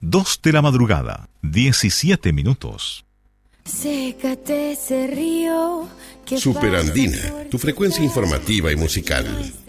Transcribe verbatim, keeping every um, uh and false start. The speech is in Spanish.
dos de la madrugada, diecisiete minutos. Sécate ese río que Superandina, tu frecuencia informativa y musical.